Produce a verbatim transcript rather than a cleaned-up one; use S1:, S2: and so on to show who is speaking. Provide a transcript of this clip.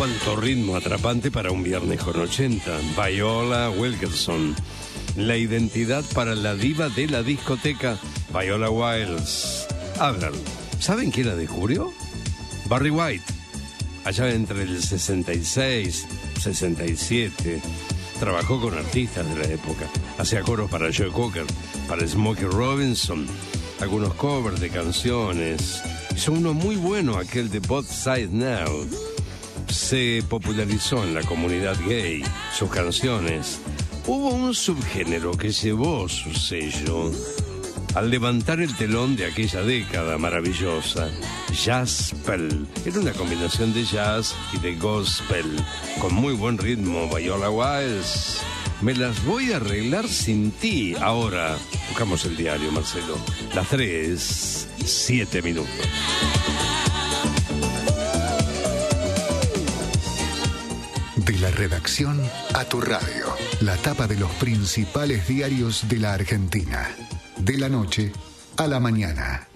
S1: Cuánto ritmo atrapante para un viernes con ochenta. Viola Wilkerson. La identidad para la diva de la discoteca, Viola Wills. A ver, ¿saben quién la descubrió? Barry White. Allá entre el sesenta y seis, sesenta y siete. Trabajó con artistas de la época. Hacía coros para Joe Cocker, para Smokey Robinson. Algunos covers de canciones. Hizo uno muy bueno, aquel de Both Sides Now. Se popularizó en la comunidad gay, sus canciones. Hubo un subgénero que llevó su sello al levantar el telón de aquella década maravillosa. Jazzpel. Era una combinación de jazz y de gospel, con muy buen ritmo. Viola Wills. Me las voy a arreglar sin ti. Ahora, buscamos el diario, Marcelo. Las tres, siete minutos.
S2: De la redacción a tu radio. La tapa de los principales diarios de la Argentina. De la noche a la mañana.